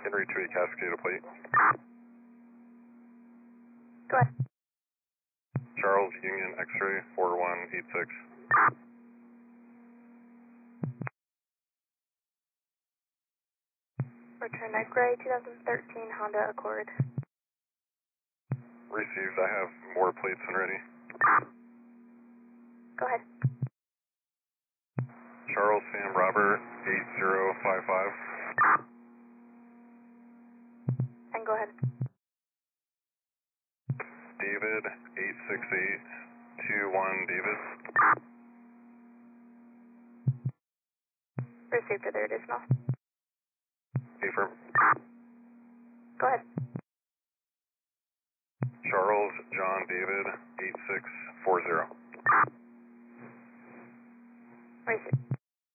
Henry Tweet Cascade plate. Go ahead. Charles Union X-ray 4186. Return night gray 2013 Honda Accord. Received. I have more plates when ready. Go ahead. Charles Sam Robert 8055. And go ahead. David 86821 David. Received other additional. Affirm. Go ahead. Charles John David 8640. Received.